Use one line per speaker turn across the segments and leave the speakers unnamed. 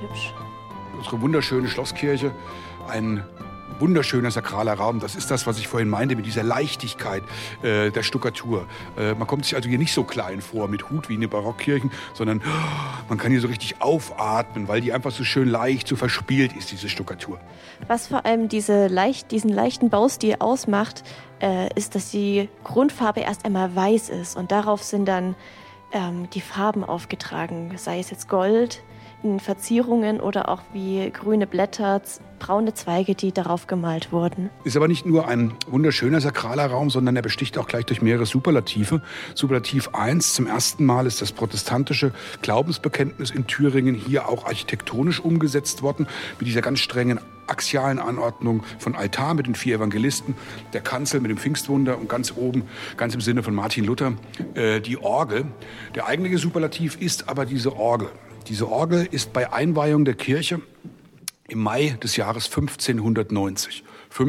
hübsch.
Unsere wunderschöne Schlosskirche, ein wunderschöner sakraler Raum. Das ist das, was ich vorhin meinte, mit dieser Leichtigkeit der Stuckatur. Man kommt sich also hier nicht so klein vor mit Hut wie in den Barockkirchen, sondern man kann hier so richtig aufatmen, weil die einfach so schön leicht, so verspielt ist, diese Stuckatur.
Was vor allem diesen leichten Baustil ausmacht, ist, dass die Grundfarbe erst einmal weiß ist und darauf sind dann die Farben aufgetragen, sei es jetzt Gold, in Verzierungen oder auch wie grüne Blätter, braune Zweige, die darauf gemalt wurden.
Ist aber nicht nur ein wunderschöner sakraler Raum, sondern er besticht auch gleich durch mehrere Superlative. Superlativ 1, zum ersten Mal ist das protestantische Glaubensbekenntnis in Thüringen hier auch architektonisch umgesetzt worden, mit dieser ganz strengen axialen Anordnung von Altar mit den 4 Evangelisten, der Kanzel mit dem Pfingstwunder und ganz oben, ganz im Sinne von Martin Luther, die Orgel. Der eigentliche Superlativ ist aber diese Orgel. Diese Orgel ist bei Einweihung der Kirche im Mai des Jahres 1590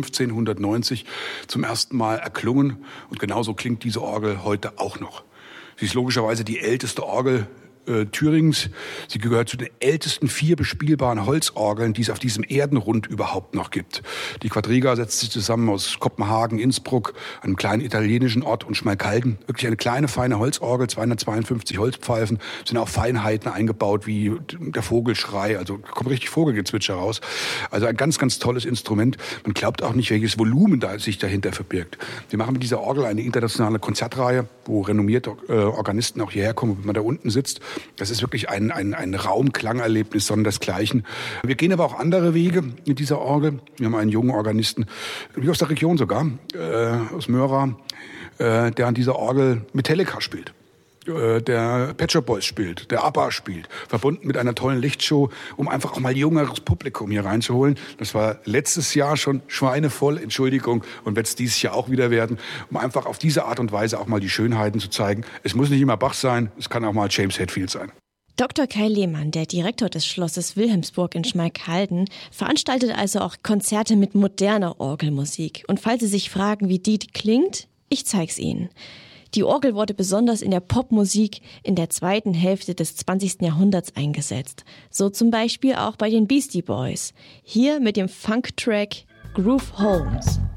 zum ersten Mal erklungen. Und genauso klingt diese Orgel heute auch noch. Sie ist logischerweise die älteste Orgel Thürings. Sie gehört zu den ältesten 4 bespielbaren Holzorgeln, die es auf diesem Erdenrund überhaupt noch gibt. Die Quadriga setzt sich zusammen aus Kopenhagen, Innsbruck, einem kleinen italienischen Ort und Schmalkalden. Wirklich eine kleine, feine Holzorgel, 252 Holzpfeifen, sind auch Feinheiten eingebaut, wie der Vogelschrei, also kommt richtig Vogelgezwitscher raus. Also ein ganz, ganz tolles Instrument. Man glaubt auch nicht, welches Volumen sich dahinter verbirgt. Wir machen mit dieser Orgel eine internationale Konzertreihe, wo renommierte Organisten auch hierher kommen, wenn man da unten sitzt. Das ist wirklich ein Raumklangerlebnis sondersgleichen. Wir gehen aber auch andere Wege mit dieser Orgel. Wir haben einen jungen Organisten, wie aus der Region sogar, aus Möra, der an dieser Orgel Metallica spielt. Der Pet Shop Boys spielt, der ABBA spielt, verbunden mit einer tollen Lichtshow, um einfach auch mal jüngeres Publikum hier reinzuholen. Das war letztes Jahr schon schweinevoll, Entschuldigung, und wird es dieses Jahr auch wieder werden, um einfach auf diese Art und Weise auch mal die Schönheiten zu zeigen. Es muss nicht immer Bach sein, es kann auch mal James Hetfield sein.
Dr. Kai Lehmann, der Direktor des Schlosses Wilhelmsburg in Schmalkalden, veranstaltet also auch Konzerte mit moderner Orgelmusik. Und falls Sie sich fragen, wie die klingt, ich zeig's Ihnen. Die Orgel wurde besonders in der Popmusik in der zweiten Hälfte des 20. Jahrhunderts eingesetzt. So zum Beispiel auch bei den Beastie Boys. Hier mit dem Funk-Track Groove Holmes.